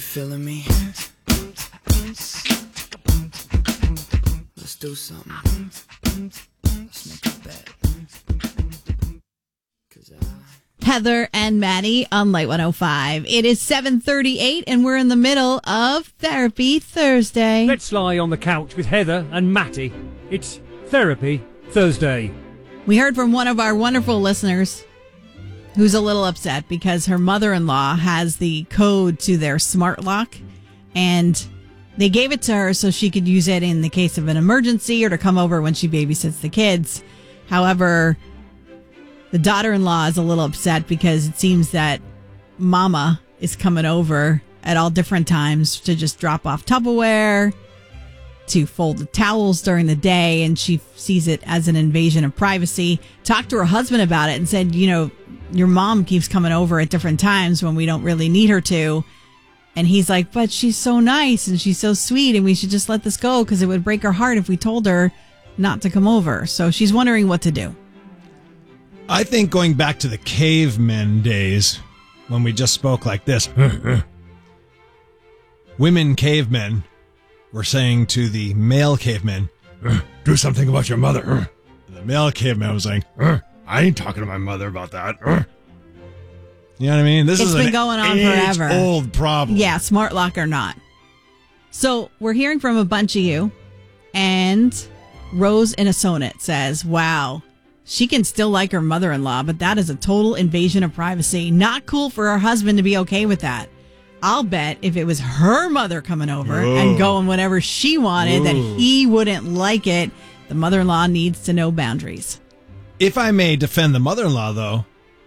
feeling me? Let's do something. Let's make a bet. Heather and Maddie on Light 105. It is 7:38 and we're in the middle of Therapy Thursday. Let's lie on the couch with Heather and Matty. It's Therapy Thursday. We heard from one of our wonderful listeners who's a little upset because her mother-in-law has the code to their smart lock, and they gave it to her so she could use it in the case of an emergency or to come over when she babysits the kids. However, the daughter-in-law is a little upset because it seems that Mama is coming over at all different times to just drop off Tupperware, to fold the towels during the day, and she sees it as an invasion of privacy. Talked to her husband about it and said, you know, your mom keeps coming over at different times when we don't really need her to. And he's like, but she's so nice and she's so sweet and we should just let this go because it would break her heart if we told her not to come over. So she's wondering what to do. I think going back to the cavemen days when we just spoke like this, women cavemen were saying to the male cavemen, do something about your mother. And the male caveman was saying, I ain't talking to my mother about that. You know what I mean? This It's is been going on forever. Old problem. Yeah, smart lock or not. So we're hearing from a bunch of you, and Rose in a Sonnet says, wow, she can still like her mother-in-law, but that is a total invasion of privacy. Not cool for her husband to be okay with that. I'll bet if it was her mother coming over and going whenever she wanted, that he wouldn't like it. The mother-in-law needs to know boundaries. If I may defend the mother-in-law, though,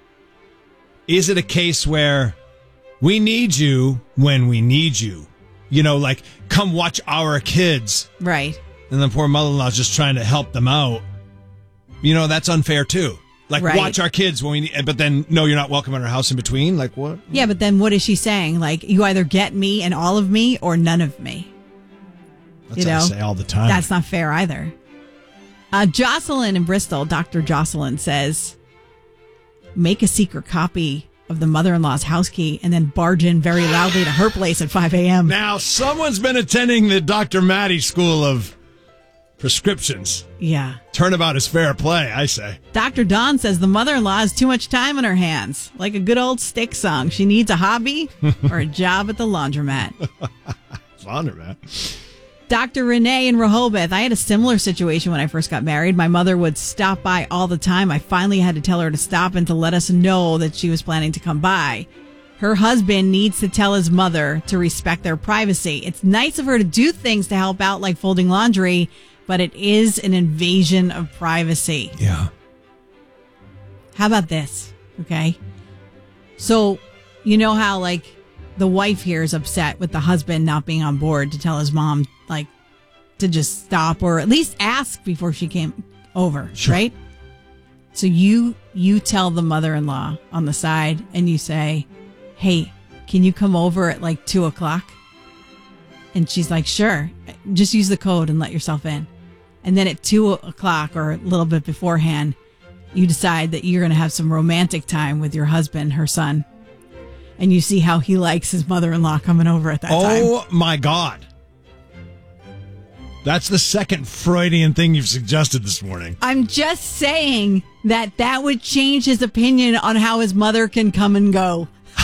is it a case where we need you when we need you? You know, like, come watch our kids. Right. And the poor mother-in-law's just trying to help them out. You know, that's unfair, too. Like, watch our kids when we need, but then, no, you're not welcome in our house in between? Like, what? Yeah, but then what is she saying? Like, you either get me and all of me or none of me. That's what I say all the time. That's not fair either. Jocelyn in Bristol, Dr. Jocelyn says, make a secret copy of the mother-in-law's house key and then barge in very loudly to her place at 5 a.m. Now, someone's been attending the Dr. Maddie School of Prescriptions. Yeah. Turnabout is fair play, I say. Dr. Dawn says the mother-in-law has too much time on her hands. Like a good old stick song. She needs a hobby or a job at the laundromat. Laundromat? Dr. Renee in Rehoboth. I had a similar situation when I first got married. My mother would stop by all the time. I finally had to tell her to stop and to let us know that she was planning to come by. Her husband needs to tell his mother to respect their privacy. It's nice of her to do things to help out, like folding laundry, but it is an invasion of privacy. Yeah. How about this? Okay. So, you know how, like, the wife here is upset with the husband not being on board to tell his mom, like, to just stop or at least ask before she came over, sure. Right? So you tell the mother-in-law on the side and you say, hey, can you come over at like 2 o'clock? And she's like, sure, just use the code and let yourself in. And then at 2 o'clock or a little bit beforehand, you decide that you're going to have some romantic time with your husband, her son. And you see how he likes his mother-in-law coming over at that time. Oh, my God. That's the second Freudian thing you've suggested this morning. I'm just saying that would change his opinion on how his mother can come and go.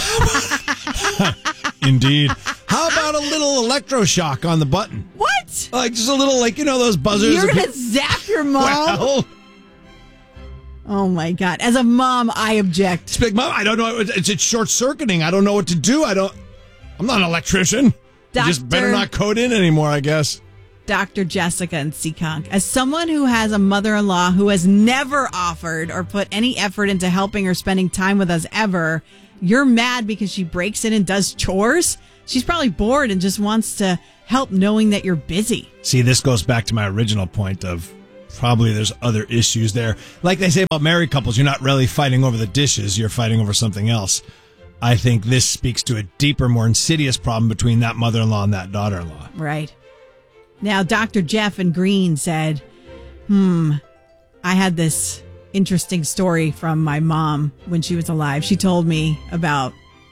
Indeed. How about a little electroshock on the button? What? Like just a little, like, you know, those buzzers. You're going to zap your mom? Well, oh, my God. As a mom, I object. Speak, Mom, I don't know. It's short-circuiting. I don't know what to do. I'm not an electrician. You just better not code in anymore, I guess. Dr. Jessica and Seekonk. As someone who has a mother-in-law who has never offered or put any effort into helping or spending time with us ever, you're mad because she breaks in and does chores? She's probably bored and just wants to help knowing that you're busy. See, this goes back to my original point of probably there's other issues there. Like they say about married couples, you're not really fighting over the dishes, you're fighting over something else. I think this speaks to a deeper, more insidious problem between that mother-in-law and that daughter-in-law. Right. Now, Dr. Jeff in Green said, I had this interesting story from my mom when she was alive. She told me about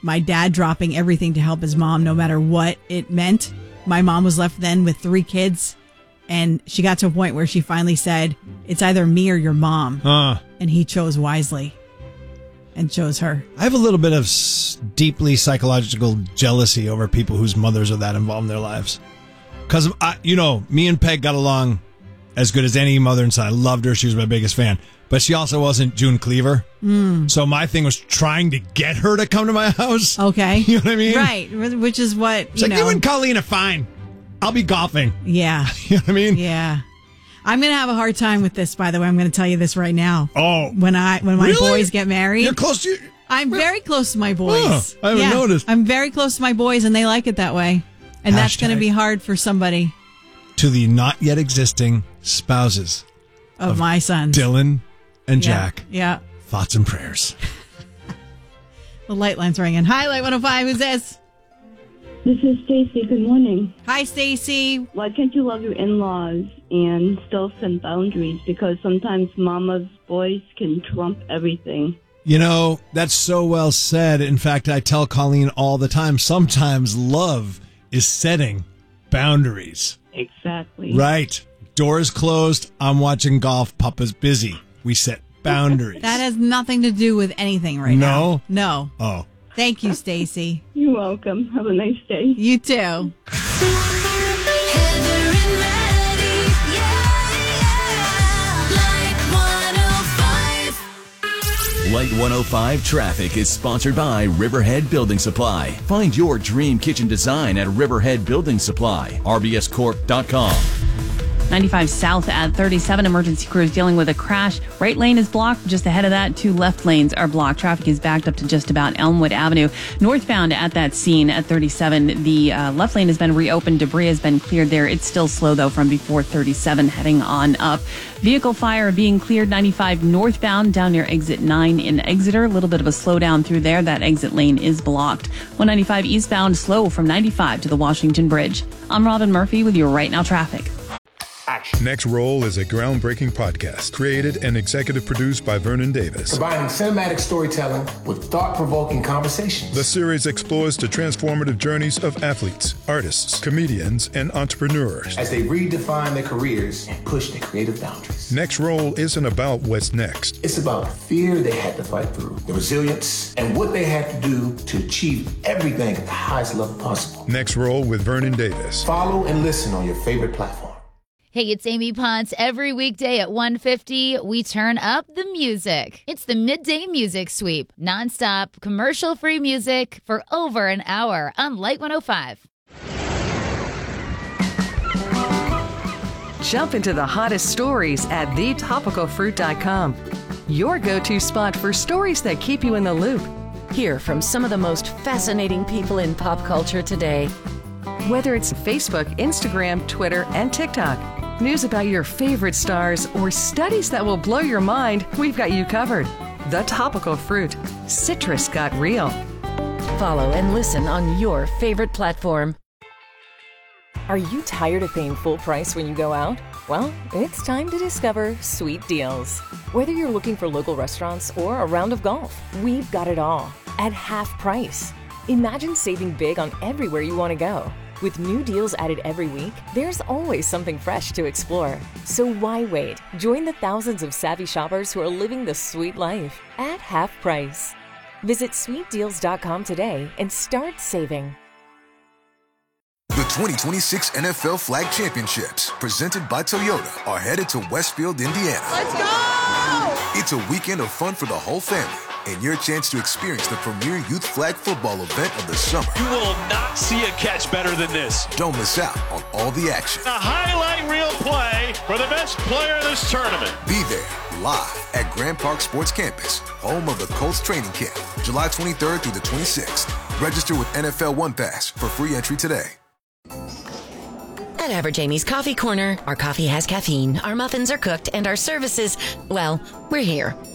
my dad dropping everything to help his mom, no matter what it meant. My mom was left then with 3 kids, and she got to a point where she finally said, it's either me or your mom. And he chose wisely and chose her. I have a little bit of deeply psychological jealousy over people whose mothers are that involved in their lives. Because, me and Peg got along as good as any mother and son. I loved her. She was my biggest fan. But she also wasn't June Cleaver. So my thing was trying to get her to come to my house. Okay. You know what I mean? Right. Which is what, it's like, you and Colleen are fine. I'll be golfing. Yeah. You know what I mean? Yeah. I'm going to have a hard time with this, by the way. I'm going to tell you this right now. Oh. When my boys get married. You're close to... I'm very close to my boys. I haven't noticed. I'm very close to my boys, and they like it that way. And that's going to be hard for somebody. To the not yet existing spouses of my sons, Dylan and Jack. Yeah. Thoughts and prayers. The light line's ringing. Hi, Light 105. Who's this? This is Stacy. Good morning. Hi, Stacy. Why can't you love your in-laws and still set boundaries? Because sometimes mama's boys can trump everything. That's so well said. In fact, I tell Colleen all the time, sometimes love is setting boundaries. Exactly. Right. Doors closed. I'm watching golf. Papa's busy. We set boundaries. That has nothing to do with anything right now. No. Oh. Thank you, Stacy. You're welcome. Have a nice day. You too. Light 105 Traffic is sponsored by Riverhead Building Supply. Find your dream kitchen design at Riverhead Building Supply. RBScorp.com. 95 south at 37. Emergency crews dealing with a crash. Right lane is blocked. Just ahead of that, 2 left lanes are blocked. Traffic is backed up to just about Elmwood Avenue. Northbound at that scene at 37, the left lane has been reopened. Debris has been cleared there. It's still slow, though, from before 37 heading on up. Vehicle fire being cleared 95 northbound down near exit 9 in Exeter. A little bit of a slowdown through there. That exit lane is blocked. 195 eastbound slow from 95 to the Washington Bridge. I'm Robin Murphy with your Right Now Traffic. Next Roll is a groundbreaking podcast created and executive produced by Vernon Davis. Combining cinematic storytelling with thought-provoking conversations. The series explores the transformative journeys of athletes, artists, comedians, and entrepreneurs as they redefine their careers and push their creative boundaries. Next Roll isn't about what's next. It's about the fear they had to fight through, the resilience, and what they had to do to achieve everything at the highest level possible. Next Roll with Vernon Davis. Follow and listen on your favorite platform. Hey, it's Amy Ponce. Every weekday at 1:50, we turn up the music. It's the Midday Music Sweep. Nonstop, commercial-free music for over an hour on Light 105. Jump into the hottest stories at thetopicalfruit.com. Your go-to spot for stories that keep you in the loop. Hear from some of the most fascinating people in pop culture today. Whether it's Facebook, Instagram, Twitter, and TikTok. News about your favorite stars or studies that will blow your mind, we've got you covered. The Topical Fruit. Citrus got real. Follow and listen on your favorite platform. Are you tired of paying full price when you go out? Well, it's time to discover Sweet Deals. Whether you're looking for local restaurants or a round of golf, we've got it all at half price. Imagine saving big on everywhere you want to go. With new deals added every week, there's always something fresh to explore. So why wait? Join the thousands of savvy shoppers who are living the sweet life at half price. Visit sweetdeals.com today and start saving. The 2026 NFL Flag Championships, presented by Toyota, are headed to Westfield, Indiana. Let's go! It's a weekend of fun for the whole family and your chance to experience the premier youth flag football event of the summer. You will not see a catch better than this. Don't miss out on all the action. A highlight reel play for the best player in this tournament. Be there live at Grand Park Sports Campus, home of the Colts training camp, July 23rd through the 26th. Register with NFL One Pass for free entry today. At Average Amy's Coffee Corner, our coffee has caffeine, our muffins are cooked, and our services, well, we're here.